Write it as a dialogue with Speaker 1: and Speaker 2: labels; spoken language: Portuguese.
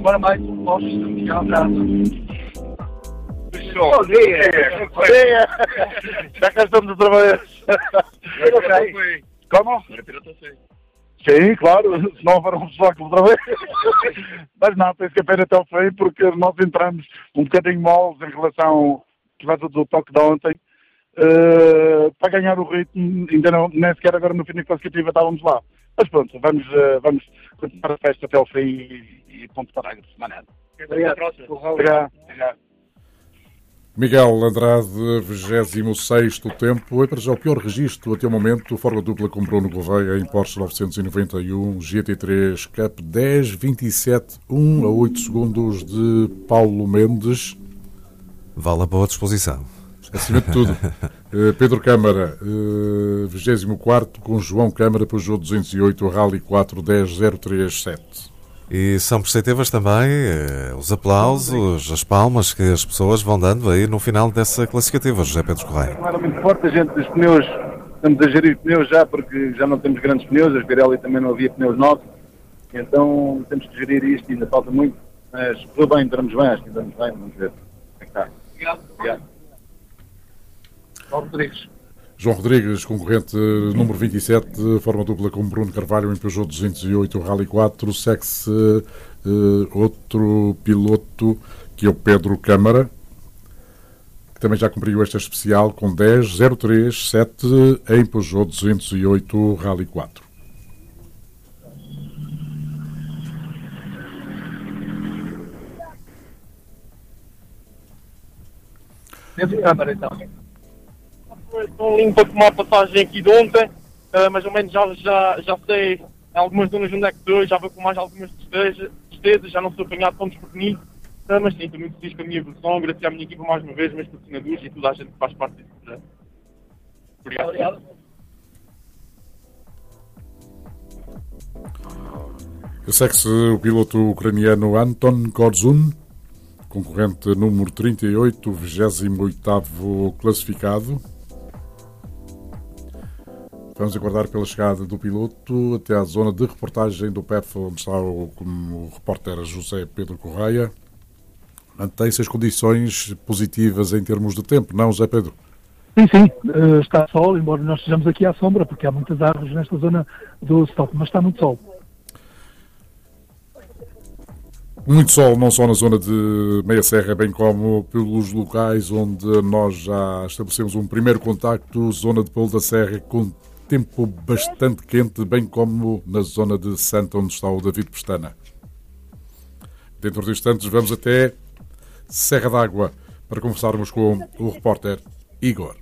Speaker 1: Agora mais um posto de casa.
Speaker 2: Bom dia! Bom dia! Já cá estamos outra vez. Como? Sim, claro, se não houver um choque outra vez. Mas não, tem que ser até o fim, porque nós entramos um bocadinho moles em relação por causa do toque de ontem. Para ganhar o ritmo, ainda não, nem sequer agora no fim da classificativa estávamos lá. Mas pronto, vamos continuar a festa até ao fim e ponto parágrafo, manada. Obrigado.
Speaker 3: Miguel Andrade, 26º tempo. É para já o pior registro até o momento. Forma dupla comprou no Gouveia em Porsche 991 GT3 Cup 10.27, 1 a 8 segundos de Paulo Mendes.
Speaker 4: Vale a boa disposição.
Speaker 3: Acima de tudo. Pedro Câmara, 24º, com João Câmara, Peugeot 208, Rally 4 10.037.
Speaker 4: E são perceptíveis também os aplausos, as palmas que as pessoas vão dando aí no final dessa classificativa, José Pedro Correia.
Speaker 2: Não era muito forte, a gente dos pneus, estamos a gerir pneus já, porque já não temos grandes pneus, as Pirelli também não havia pneus novos, então temos que gerir isto e ainda falta muito, mas tudo bem, entramos bem, acho que entramos bem, vamos ver como é que está. Obrigado.
Speaker 3: João Rodrigues, concorrente número 27, forma dupla com Bruno Carvalho em Peugeot 208 Rally 4. Segue-se outro piloto, que é o Pedro Câmara, que também já cumpriu esta especial com 10.037 em Peugeot 208 Rally 4.
Speaker 1: Pedro Câmara, então.
Speaker 5: Estou limpo com uma passagem aqui de ontem, mas ao menos já sei em algumas zonas onde é que estou, já vou com mais algumas despesas, já não sou apanhado tão desprevenido, mas sim, estou muito feliz com a minha evolução, agradecer à minha equipa mais uma vez, meus patrocinadores e toda a gente que faz parte desse projeto. Obrigado.
Speaker 3: Segue-se o piloto ucraniano Anton Korzun, concorrente número 38, 28º classificado. Vamos aguardar pela chegada do piloto até à zona de reportagem do PEF, onde está o repórter José Pedro Correia. Mantém-se as condições positivas em termos de tempo, não, José Pedro?
Speaker 6: Sim, está sol, embora nós estejamos aqui à sombra, porque há muitas árvores nesta zona do stop, mas está muito sol.
Speaker 3: Muito sol, não só na zona de Meia Serra, bem como pelos locais onde nós já estabelecemos um primeiro contacto, zona de Polo da Serra, com tempo bastante quente, bem como na zona de Santa, onde está o David Pestana. Dentro de instantes vamos até Serra d'Água para conversarmos com o repórter Igor.